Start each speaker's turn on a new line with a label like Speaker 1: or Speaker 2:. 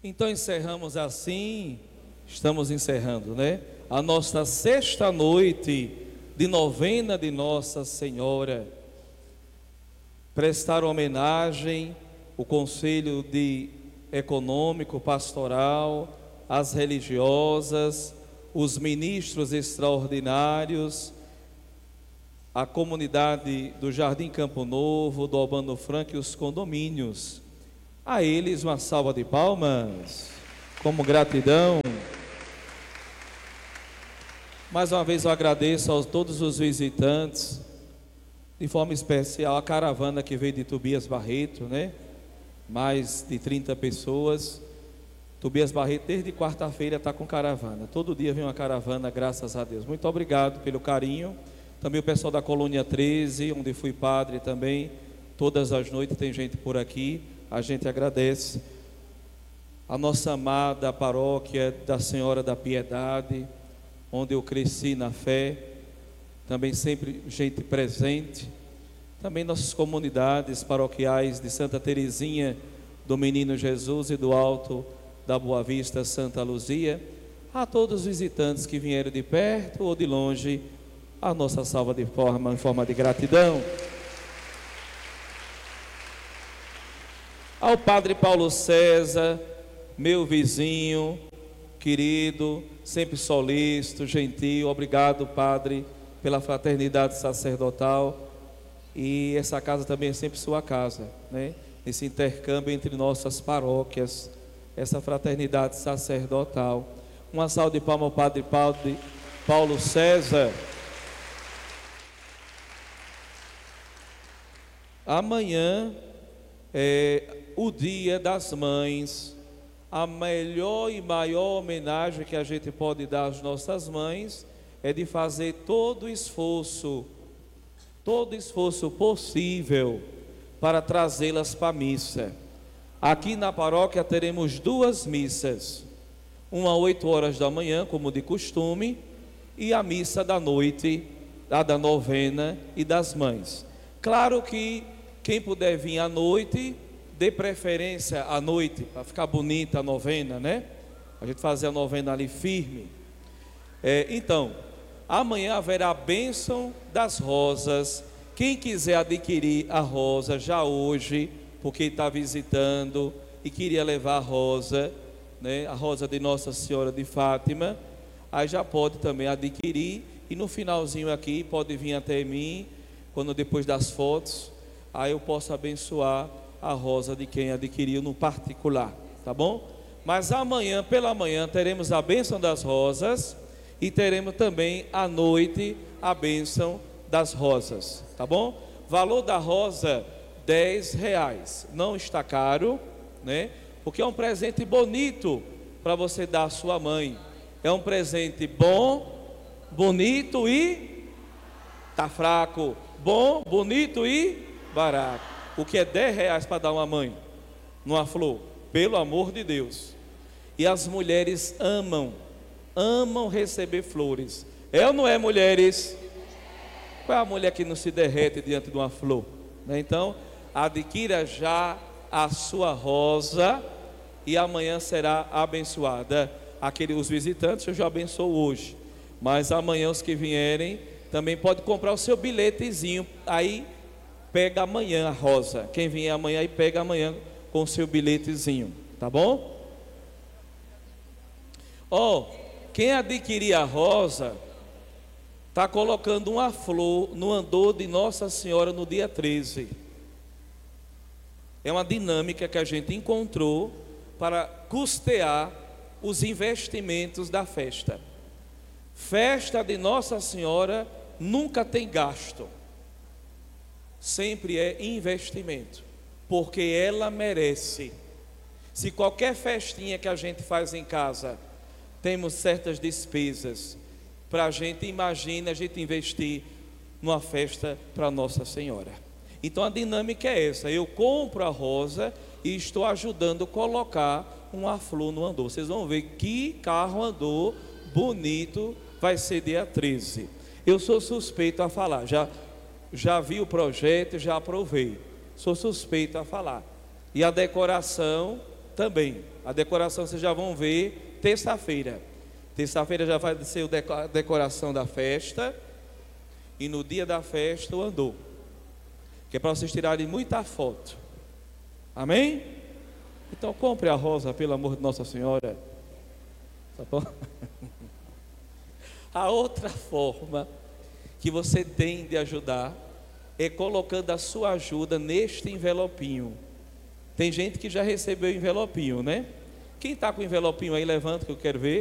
Speaker 1: Então encerramos assim, estamos encerrando, né? A nossa sexta noite de novena de Nossa Senhora. Prestar homenagem o Conselho Econômico, Pastoral, as religiosas, os ministros extraordinários, a comunidade do Jardim Campo Novo, do Albano Franco e os condomínios. A eles uma salva de palmas, como gratidão. Mais uma vez eu agradeço a todos os visitantes, de forma especial a caravana que veio de Tobias Barreto, né? Mais de 30 pessoas. Tobias Barreto desde quarta-feira está com caravana, todo dia vem uma caravana, graças a Deus. Muito obrigado pelo carinho. Também o pessoal da Colônia 13, onde fui padre também, todas as noites tem gente por aqui. A gente agradece a nossa amada paróquia da Senhora da Piedade, onde eu cresci na fé, também sempre gente presente, também nossas comunidades paroquiais de Santa Teresinha do Menino Jesus e do Alto da Boa Vista, Santa Luzia, a todos os visitantes que vieram de perto ou de longe, a nossa salva de palmas em forma de gratidão. Ao Padre Paulo César, meu vizinho, querido, sempre solícito, gentil, obrigado, Padre, pela fraternidade sacerdotal, e essa casa também é sempre sua casa, né? Esse intercâmbio entre nossas paróquias, essa fraternidade sacerdotal. Uma salva de palmas ao Padre Paulo César. Amanhã é o Dia das Mães. A melhor e maior homenagem que a gente pode dar às nossas mães é de fazer todo esforço possível para trazê-las para a missa. Aqui na paróquia teremos duas missas, uma às 8 horas da manhã, como de costume, e a missa da noite, a da novena e das mães. Claro que quem puder vir à noite, dê preferência à noite, para ficar bonita a novena, né? A gente fazer a novena ali firme. Então, amanhã haverá a bênção das rosas. Quem quiser adquirir a rosa já hoje, porque está visitando e queria levar a rosa, né? A rosa de Nossa Senhora de Fátima, aí já pode também adquirir. E no finalzinho aqui, pode vir até mim, quando depois das fotos, aí eu posso abençoar a rosa de quem adquiriu no particular, tá bom? Mas amanhã, pela manhã, teremos a bênção das rosas e teremos também à noite a bênção das rosas, tá bom? Valor da rosa, R$10, não está caro, né? Porque é um presente bonito para você dar à sua mãe. É um presente bom, bonito e tá fraco, bom, bonito e barato. O que é R$10 para dar uma mãe numa flor? Pelo amor de Deus. E as mulheres amam receber flores. É ou não é, mulheres? Qual é a mulher que não se derrete diante de uma flor? Então, adquira já a sua rosa e amanhã será abençoada. Os visitantes eu já abençoo hoje, mas amanhã os que vierem também pode comprar o seu bilhetezinho. Aí pega amanhã a rosa. Quem vier amanhã aí pega amanhã com o seu bilhetezinho, tá bom? Quem adquirir a rosa está colocando uma flor no andor de Nossa Senhora no dia 13. É uma dinâmica que a gente encontrou para custear os investimentos da festa. Festa de Nossa Senhora nunca tem gasto, sempre é investimento, porque ela merece. Se qualquer festinha que a gente faz em casa, temos certas despesas, para a gente, imagina a gente investir numa festa para Nossa Senhora. Então a dinâmica é essa: eu compro a rosa e estou ajudando a colocar uma flor no andor. Vocês vão ver que carro andor bonito vai ser dia 13. Eu sou suspeito a falar, já vi o projeto, já aprovei, sou suspeito a falar. E a decoração também. A decoração vocês já vão ver terça-feira. Terça-feira já vai ser a decoração da festa. E no dia da festa o andor. Que é para vocês tirarem muita foto. Amém? Então compre a rosa, pelo amor de Nossa Senhora. Tá bom? A outra forma que você tem de ajudar é colocando a sua ajuda neste envelopinho. Tem gente que já recebeu envelopinho, né? Quem está com envelopinho aí, levanta que eu quero ver.